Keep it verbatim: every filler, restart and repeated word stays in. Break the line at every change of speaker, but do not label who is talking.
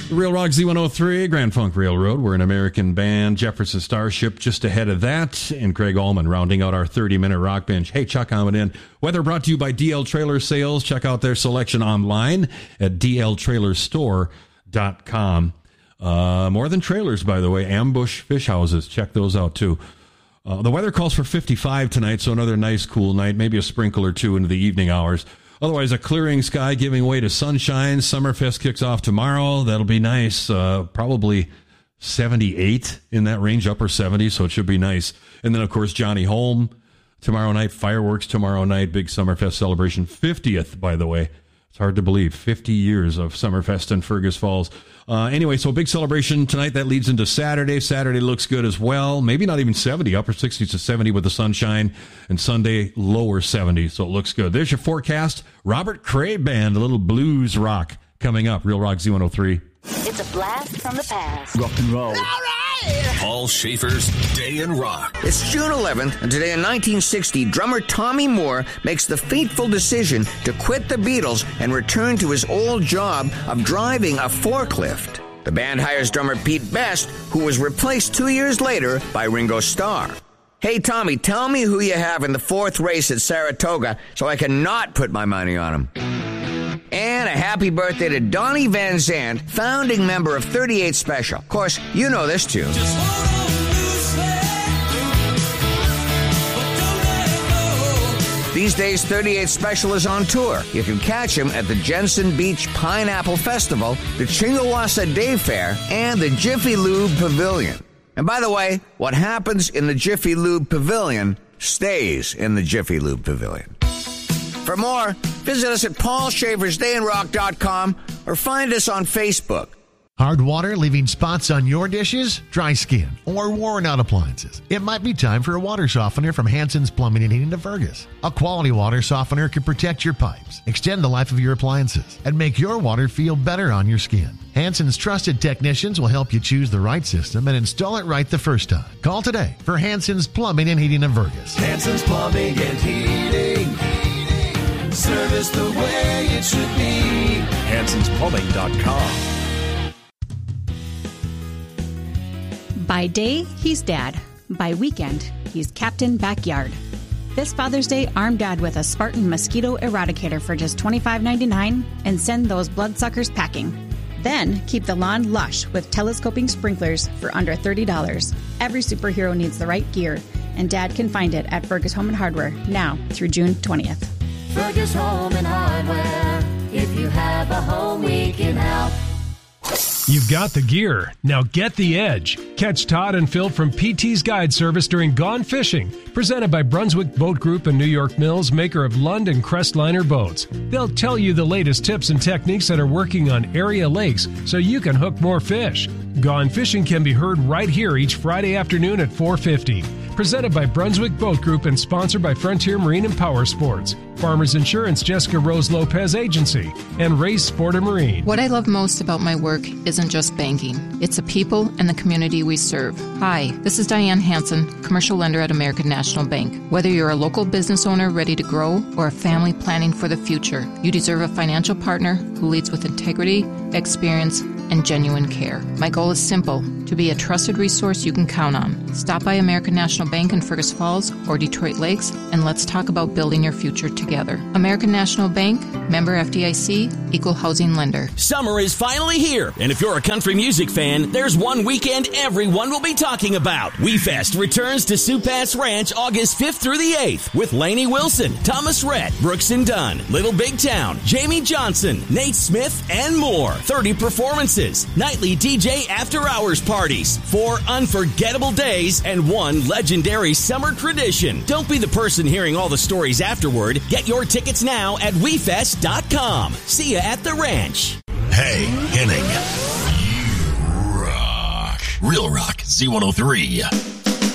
Real Rock Z one oh three, Grand Funk Railroad. We're an American band. Jefferson Starship just ahead of that. And Craig Allman rounding out our thirty-minute rock bench. Hey, Chuck coming in. Weather brought to you by D L Trailer Sales. Check out their selection online at d l trailer store dot com. Uh, more than trailers, by the way. Ambush fish houses. Check those out, too. Uh, the weather calls for fifty-five tonight, so another nice, cool night. Maybe a sprinkle or two into the evening hours. Otherwise, a clearing sky giving way to sunshine. Summerfest kicks off tomorrow. That'll be nice. Uh, probably seventy-eight in that range, upper seventies, so it should be nice. And then, of course, Johnny Holm tomorrow night. Fireworks tomorrow night. Big Summerfest celebration. fiftieth, by the way. It's hard to believe. fifty years of Summerfest in Fergus Falls. Uh, anyway, so big celebration tonight. That leads into Saturday. Saturday looks good as well. Maybe not even seventy, upper sixties to seventy with the sunshine. And Sunday, lower seventies, so it looks good. There's your forecast. Robert Cray Band, a little blues rock coming up. Real Rock Z one oh three.
It's a blast from the past.
Rock and roll.
All right!
Paul Schaefer's Day in Rock.
It's June eleventh, and today in nineteen sixty, drummer Tommy Moore makes the fateful decision to quit the Beatles and return to his old job of driving a forklift. The band hires drummer Pete Best, who was replaced two years later by Ringo Starr. Hey, Tommy, tell me who you have in the fourth race at Saratoga so I can not put my money on him. And a happy birthday to Donnie Van Zandt, founding member of thirty-eight Special. Of course, you know this tune.
Just hold on loosely, but don't let it go.
These days, thirty-eight Special is on tour. You can catch him at the Jensen Beach Pineapple Festival, the Chingawassa Day Fair, and the Jiffy Lube Pavilion. And by the way, what happens in the Jiffy Lube Pavilion stays in the Jiffy Lube Pavilion. For more, visit us at paul schaefer's day in rock dot com or find us on Facebook.
Hard water leaving spots on your dishes, dry skin, or worn out appliances. It might be time for a water softener from Hanson's Plumbing and Heating of Fergus. A quality water softener can protect your pipes, extend the life of your appliances, and make your water feel better on your skin. Hanson's trusted technicians will help you choose the right system and install it right the first time. Call today for Hanson's Plumbing and Heating of Fergus.
Hanson's Plumbing and Heating. Heating. Service the way it should be.
Hansons Plumbing dot com.
By day, he's Dad. By weekend, he's Captain Backyard. This Father's Day, arm Dad with a Spartan Mosquito Eradicator for just twenty-five ninety-nine and send those bloodsuckers packing. Then keep the lawn lush with telescoping sprinklers for under thirty dollars. Every superhero needs the right gear, and Dad can find it at Fergus Home and Hardware now through June twentieth.
Fergus Home and Hardware. If you have a home weekend out.
You've got the gear. Now get the edge. Catch Todd and Phil from P T's Guide Service during Gone Fishing, presented by Brunswick Boat Group and New York Mills, maker of Lund and Crestliner boats. They'll tell you the latest tips and techniques that are working on area lakes so you can hook more fish. Gone Fishing can be heard right here each Friday afternoon at four fifty. Presented by Brunswick Boat Group and sponsored by Frontier Marine and Power Sports, Farmers Insurance, Jessica Rose Lopez Agency, and Race Sport and Marine.
What I love most about my work isn't just banking. It's the people and the community we serve. Hi, this is Diane Hansen, commercial lender at American National Bank. Whether you're a local business owner ready to grow or a family planning for the future, you deserve a financial partner who leads with integrity, experience, and genuine care. My goal is simple, to be a trusted resource you can count on. Stop by American National Bank in Fergus Falls or Detroit Lakes, and let's talk about building your future together. American National Bank, member F D I C, equal housing lender.
Summer is finally here, and if you're a country music fan, there's one weekend everyone will be talking about. WeFest returns to Sioux Pass Ranch August fifth through the eighth with Lainey Wilson, Thomas Rhett, Brooks and Dunn, Little Big Town, Jamie Johnson, Nate Smith, and more. thirty performances, nightly D J after-hours parties, four unforgettable days, and one legendary summer tradition. Don't be the person hearing all the stories afterward. Get your tickets now at we fest dot com. See ya at the ranch.
Hey, Henning. You rock. Real Rock Z one oh three.